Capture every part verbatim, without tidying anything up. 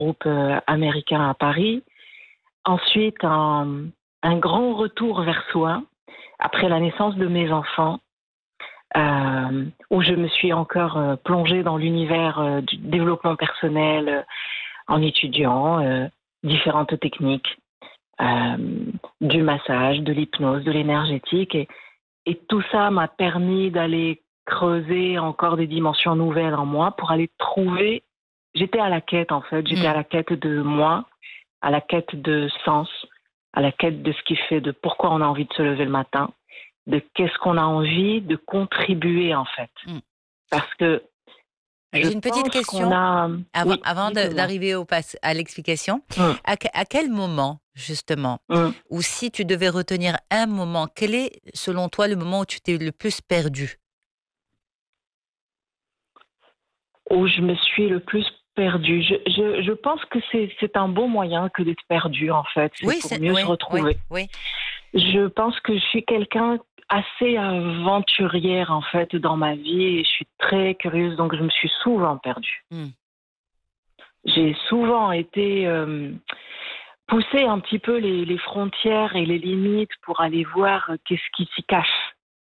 groupe euh, américain à Paris. Ensuite, un, un grand retour vers soi après la naissance de mes enfants, euh, où je me suis encore euh, plongée dans l'univers euh, du développement personnel euh, en étudiant euh, différentes techniques, euh, du massage, de l'hypnose, de l'énergétique. Et, et tout ça m'a permis d'aller creuser encore des dimensions nouvelles en moi pour aller trouver. J'étais à la quête, en fait. J'étais Mm. à la quête de moi, à la quête de sens, à la quête de ce qui fait, de pourquoi on a envie de se lever le matin, de qu'est-ce qu'on a envie de contribuer, en fait. Mm. Parce que je J'ai une petite pense qu'on question a... avant, Oui, avant de- dites-moi. d'arriver au pass- à l'explication. Hum, À, que- à quel moment, justement, hum. ou si tu devais retenir un moment, quel est, selon toi, le moment où tu t'es le plus perdu? Où je me suis le plus perdue. Je, je, je pense que c'est, c'est un bon moyen que d'être perdu, en fait. C'est Oui, pour c'est, mieux se oui, oui, retrouver. oui. Je pense que je suis quelqu'un assez aventurière, en fait, dans ma vie. Et je suis très curieuse, donc je me suis souvent perdue. Mm. J'ai souvent été euh, poussée un petit peu les, les frontières et les limites pour aller voir euh, qu'est-ce qui s'y cache.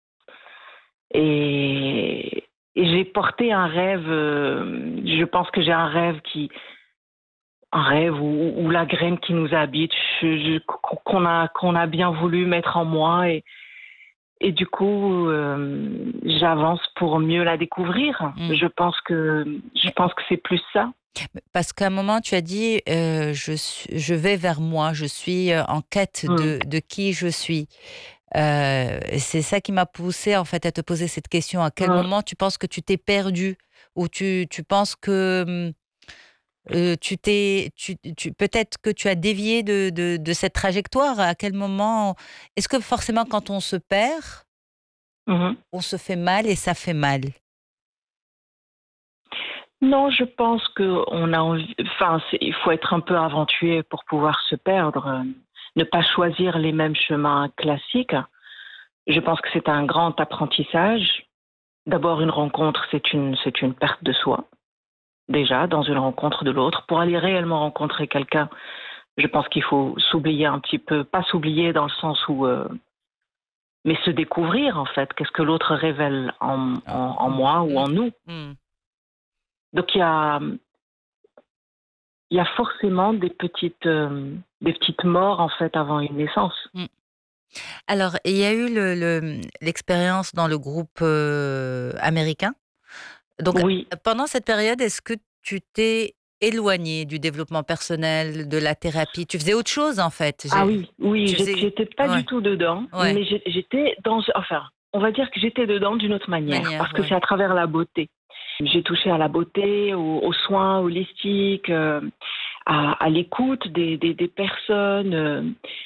Et, et j'ai porté un rêve, euh, je pense que j'ai un rêve qui, un rêve où, où la graine qui nous habite, je- je- qu'on a, qu'on a bien voulu mettre en moi et, et du coup, euh, j'avance pour mieux la découvrir. Mm. Je pense que, je Mais- pense que c'est plus ça. Parce qu'à un moment, tu as dit, euh, je, suis- je vais vers moi, je suis euh, en quête Mm. de, de qui je suis. Euh, et c'est ça qui m'a poussée en fait à te poser cette question. À quel Mm. moment tu penses que tu t'es perdu ou tu, tu penses que hum, euh, tu t'es, tu, tu- peut-être que tu as dévié de, de, de cette trajectoire. À quel moment est-ce que forcément quand on se perd, Mhm. on se fait mal et ça fait mal? Non, je pense que on a envie, enfin, c'est- il faut être un peu aventureux pour pouvoir se perdre, euh, ne pas choisir les mêmes chemins classiques. Je pense que c'est un grand apprentissage. D'abord, une rencontre, c'est une, c'est une perte de soi, déjà, dans une rencontre de l'autre. Pour aller réellement rencontrer quelqu'un, je pense qu'il faut s'oublier un petit peu, pas s'oublier dans le sens où, euh, mais se découvrir, en fait. Qu'est-ce que l'autre révèle en, Ah, en, en mm, moi ou mm, en nous? mm. Donc, il y a, il y a forcément des petites, euh, des petites morts, en fait, avant une naissance. Mm. Alors, il y a eu le, le- l'expérience dans le groupe euh, américain. Donc, Oui. pendant cette période, est-ce que tu t'es éloigné du développement personnel, de la thérapie? Tu faisais autre chose, en fait. Ah J'ai- oui, oui, Tu j'ai- faisais... j'étais pas du Ouais, tout dedans, ouais, mais j'ai- j'étais dans, enfin, on va dire que j'étais dedans d'une autre manière, manière, parce que ouais. c'est à travers la beauté. J'ai touché à la beauté, aux, aux soins holistiques, euh, à, à l'écoute des, des, des personnes, euh,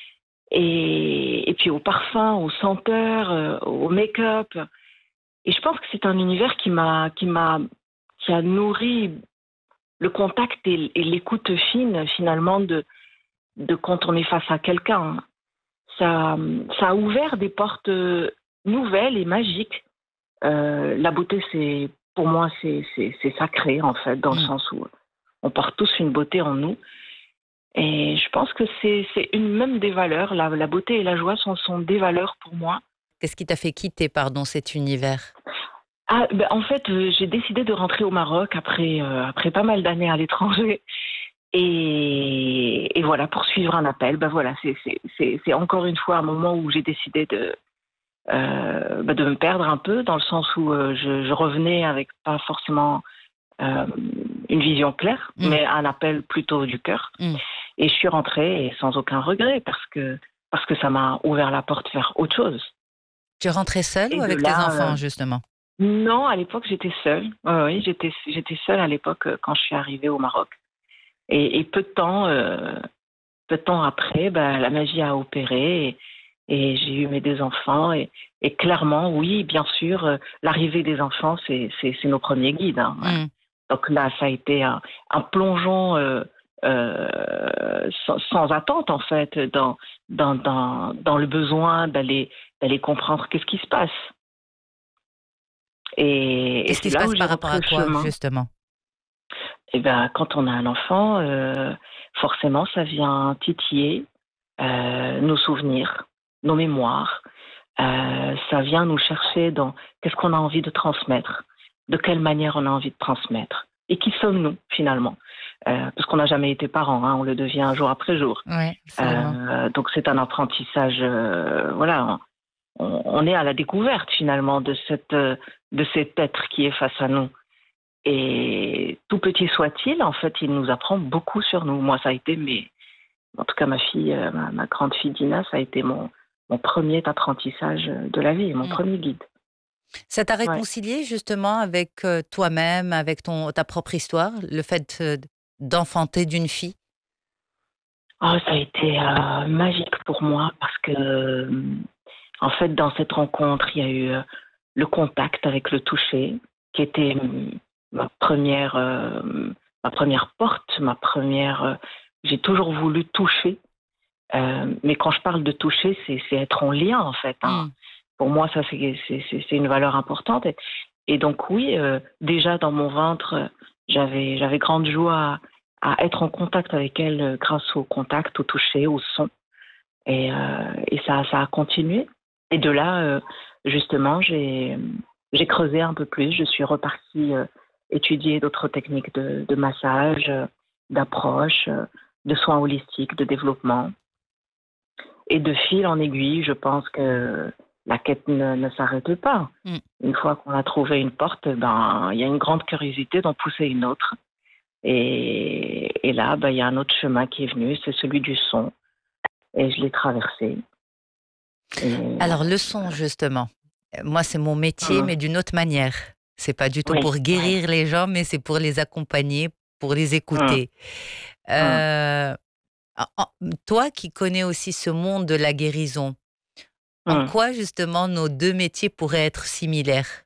et, et puis au parfum, aux senteurs, euh, au make-up. Et je pense que c'est un univers qui m'a, qui m'a, qui a nourri le contact et, et l'écoute fine finalement de, de quand on est face à quelqu'un. Ça, ça a ouvert des portes nouvelles et magiques. Euh, la beauté, c'est, pour moi, c'est, c'est, c'est sacré en fait, dans le Mm. sens où on porte tous une beauté en nous. Et je pense que c'est, c'est une même des valeurs. La, la beauté et la joie sont, sont des valeurs pour moi. Qu'est-ce qui t'a fait quitter, pardon, cet univers? Ah, ben, en fait, euh, j'ai décidé de rentrer au Maroc après, euh, après pas mal d'années à l'étranger. Et, et voilà, pour suivre un appel, ben voilà, c'est, c'est, c'est, c'est encore une fois un moment où j'ai décidé de, euh, ben de me perdre un peu, dans le sens où euh, je, je revenais avec pas forcément euh, une vision claire, Mm. mais un appel plutôt du cœur. Mm. Et je suis rentrée et sans aucun regret parce que, parce que ça m'a ouvert la porte vers autre chose. Tu rentrais seule ou Et de avec tes là, euh, enfants, justement? non, à l'époque j'étais seule. Ouais, oui, j'étais, j'étais seule à l'époque euh, quand je suis arrivée au Maroc. Et, et peu de temps, euh, peu de temps après, ben, la magie a opéré et, et j'ai eu mes deux enfants. Et, et clairement, oui, bien sûr, euh, l'arrivée des enfants, c'est, c'est, c'est nos premiers guides. Hein, ouais. Mm. Donc là, ça a été un, un plongeon euh, euh, sans, sans attente, en fait, dans, dans, dans, dans le besoin d'aller, d'aller comprendre qu'est-ce qui se passe. Et, et Qu'est-ce c'est qui se là passe où j'ai par rapport repris à le quoi, chemin. justement? Et ben, quand on a un enfant, euh, forcément, ça vient titiller euh, nos souvenirs, nos mémoires. Euh, ça vient nous chercher dans qu'est-ce qu'on a envie de transmettre, de quelle manière on a envie de transmettre. Et qui sommes-nous, finalement euh, Parce qu'on n'a jamais été parents, hein, on le devient jour après jour. Oui, absolument. Euh, donc c'est un apprentissage, euh, voilà, on, on est à la découverte, finalement, de, cette, de cet être qui est face à nous. Et tout petit soit-il, en fait, il nous apprend beaucoup sur nous. Moi, ça a été, mes, en tout cas, ma fille, euh, ma, ma grande fille Dina, ça a été mon, mon premier apprentissage de la vie, mon Mm. premier guide. Ça t'a Ouais. réconcilié justement avec euh, toi-même, avec ton, ta propre histoire, le fait euh, d'enfanter d'une fille? Oh, ça a été euh, magique pour moi parce que, euh, en fait, dans cette rencontre, il y a eu euh, le contact avec le toucher, qui était euh, ma première, euh, ma première porte, ma première. Euh, j'ai toujours voulu toucher, euh, mais quand je parle de toucher, c'est, c'est être en lien, en fait. Hein. Mm. Pour moi, ça c'est, c'est, c'est, c'est une valeur importante. Et, et donc oui, euh, déjà dans mon ventre, j'avais, j'avais grande joie à, à être en contact avec elle euh, grâce au contact, au toucher, au son. Et, euh, et ça, ça a continué. Et de là, euh, justement, j'ai, j'ai creusé un peu plus. Je suis repartie euh, étudier d'autres techniques de, de massage, euh, d'approche, euh, de soins holistiques, de développement. Et de fil en aiguille, je pense que la quête ne, ne s'arrête pas. Mm. Une fois qu'on a trouvé une porte, ben, il y a une grande curiosité d'en pousser une autre. Et, et là, ben, il y a un autre chemin qui est venu, c'est celui du son. Et je l'ai traversé. Et, Alors le son justement, euh, moi c'est mon métier, hum, mais d'une autre manière. C'est pas du tout oui, pour oui. guérir les gens, mais c'est pour les accompagner, pour les Hum, écouter. hum, Euh, en- en- Toi qui connais aussi ce monde de la guérison, en hum. quoi justement nos deux métiers pourraient être similaires?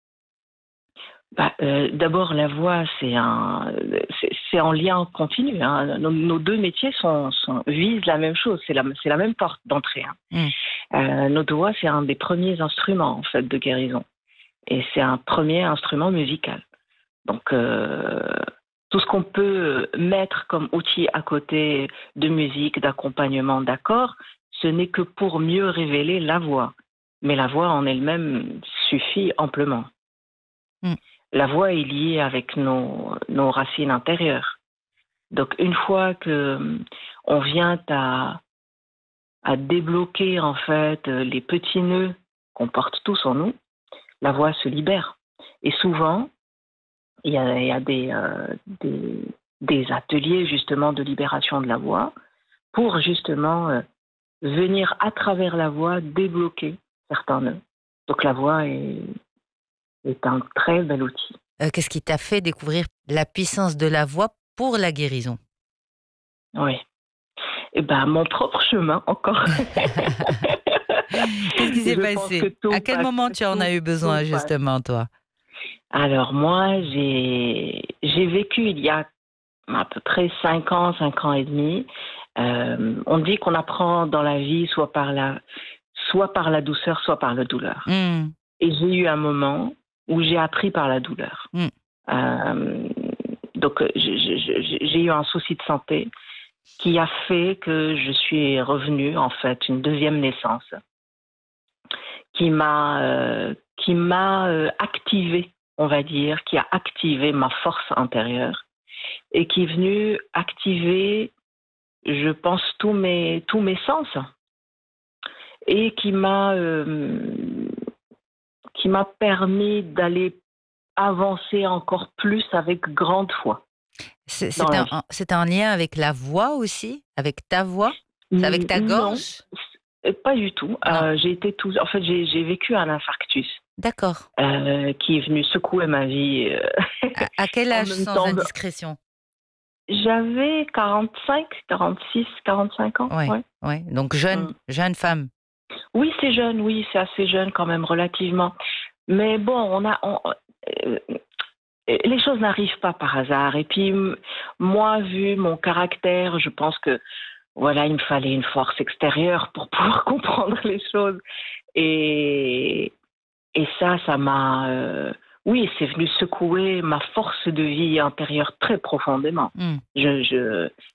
Bah, euh, d'abord, la voix, c'est un, c'est, c'est en lien continu. Hein. Nos, nos deux métiers sont, sont, visent la même chose. C'est la, c'est la même porte d'entrée. Hein. Mm. Euh, notre voix, c'est un des premiers instruments en fait de guérison, et c'est un premier instrument musical. Donc, euh, tout ce qu'on peut mettre comme outil à côté de musique, d'accompagnement, d'accords, ce n'est que pour mieux révéler la voix. Mais la voix en elle-même suffit amplement. Mm. La voix est liée avec nos, nos racines intérieures. Donc, une fois que on vient à, à débloquer en fait les petits nœuds qu'on porte tous en nous, la voix se libère. Et souvent, il y a, il y a des, euh, des, des ateliers justement de libération de la voix pour justement euh, venir à travers la voix débloquer certains nœuds. Donc la voix est, est un très bel outil. Euh, qu'est-ce qui t'a fait découvrir la puissance de la voix pour la guérison? Oui. Et ben mon propre chemin encore. Qu'est-ce qui s'est Je pense que passé? tout À quel passe, moment tu en tout, as eu tout besoin passe. justement, toi? Alors moi, j'ai, j'ai vécu il y a à peu près cinq ans, cinq ans et demi. Euh, on dit qu'on apprend dans la vie soit par la, soit par la douceur, soit par la douleur. Mm. Et j'ai eu un moment où j'ai appris par la douleur. Mm. Euh, donc j'ai, j'ai, j'ai eu un souci de santé qui a fait que je suis revenue en fait une deuxième naissance, qui m'a, euh, qui m'a euh, activée, on va dire, qui a activé ma force intérieure et qui est venue activer, je pense, tous mes, tous mes sens et qui m'a, euh, qui m'a permis d'aller avancer encore plus avec grande foi C'est dans c'est la un, vie. un- c'est un lien avec la voix aussi? Avec ta voix? C'est avec N- ta Non, gorge? pas du tout. Non. Euh, j'ai été tout, en fait, j'ai, j'ai vécu un infarctus D'accord. euh, qui est venu secouer ma vie. euh, À, à quel en âge, même sans temps, indiscrétion? j'avais quarante-cinq, quarante-six, quarante-cinq ans. Ouais, Ouais. ouais. Donc jeune, Mm. jeune femme. Oui, c'est jeune, oui, c'est assez jeune quand même, relativement. Mais bon, on a, on- euh, les choses n'arrivent pas par hasard. Et puis, m- moi, vu mon caractère, je pense que, voilà, il me fallait une force extérieure pour pouvoir comprendre les choses. Et, et ça, ça m'a, euh, oui, c'est venu secouer ma force de vie intérieure très profondément. Mmh. Je, je,